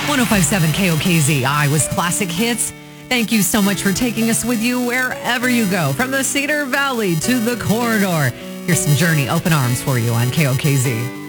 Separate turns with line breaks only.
1057 KOKZ. I was Classic Hits. Thank you so much for taking us with you wherever you go, from the Cedar Valley to the corridor. Here's some Journey Open Arms for you on KOKZ.